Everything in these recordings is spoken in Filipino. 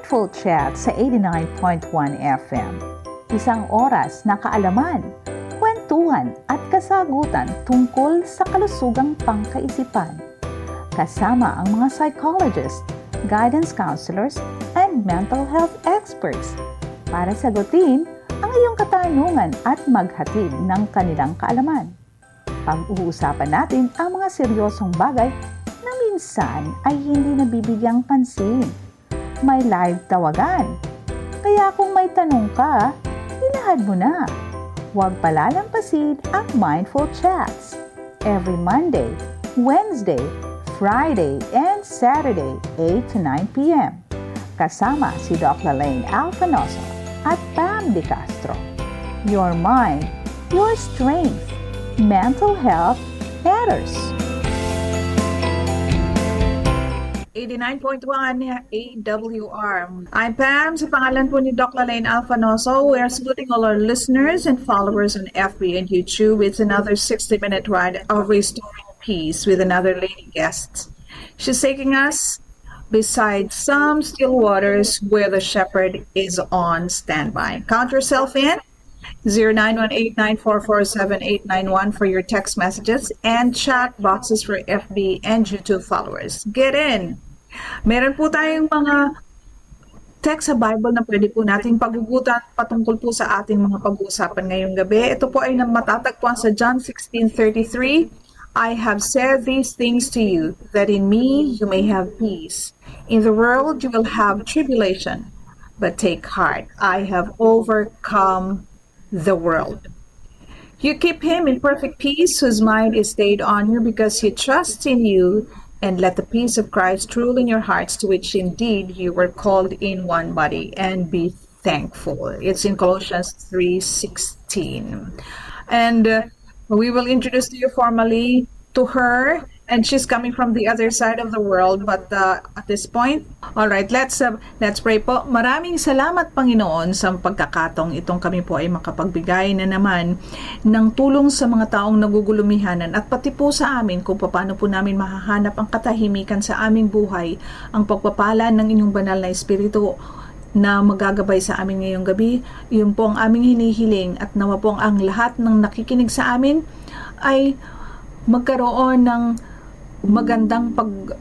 Mindful Chat sa 89.1 FM. Isang oras na kaalaman, kwentuhan at kasagutan tungkol sa kalusugang pangkaisipan. Kasama ang mga psychologists, guidance counselors, and mental health experts para sagutin ang iyong katanungan at maghatid ng kanilang kaalaman. Pag-uusapan natin ang mga seryosong bagay na minsan ay hindi nabibigyang pansin. May live tawagan. Kaya kung may tanong ka, ilahad mo na. Huwag palalampasin ang Mindful Chats. Every Monday, Wednesday, Friday, and Saturday, 8 to 9 p.m. Kasama si Dr. Lane Alfanoso at Pam De Castro. Your mind, your strength. Mental health matters. 89.1 AWR. I'm Pam. Sa pangalan po ni Dr. Lane Alfanoso, we are saluting all our listeners and followers on FB and YouTube. It's another 60-minute ride of restoring peace with another lady guest. She's taking us beside some still waters where the shepherd is on standby. Count yourself in. 0918-944-7891 for your text messages and chat boxes for FB and YouTube followers. Get in! Meron po tayong mga text sa Bible na pwede po nating pagugutan patungkol po sa ating mga pag-uusapan ngayong gabi. Ito po ay matatagpuan sa John 16:33. I have said these things to you, that in me you may have peace. In the world you will have tribulation, but take heart. I have overcome the world. You keep him in perfect peace, whose mind is stayed on you, because he trusts in you, and let the peace of Christ rule in your hearts, to which indeed you were called in one body, and be thankful. It's in Colossians 3:16. And we will introduce to you formally to her, and she's coming from the other side of the world, but at this point, all right, let's pray po. Maraming salamat, Panginoon, sa pagkakataong itong kami po ay makapagbigay na naman ng tulong sa mga taong nagugulumihanan at pati po sa amin kung paano po namin mahahanap ang katahimikan sa aming buhay, ang pagpapala ng inyong banal na Espiritu na magagabay sa amin ngayong gabi. Yun po ang aming hinihiling, at nawa po ang lahat ng nakikinig sa amin ay magkaroon ng magandang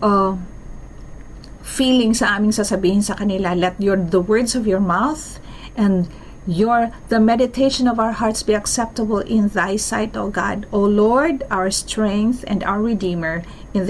feeling sa aming sasabihin sa kanila. Let the words of your mouth and the meditation of our hearts be acceptable in thy sight, O God, O Lord, our strength and our Redeemer. In